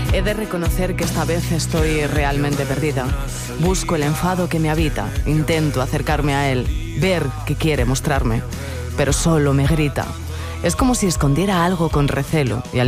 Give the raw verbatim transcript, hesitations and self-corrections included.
He de reconocer que esta vez estoy realmente perdida. Busco el enfado que me habita, intento acercarme a él, ver qué quiere mostrarme, pero solo me grita. Es como si escondiera algo con recelo y al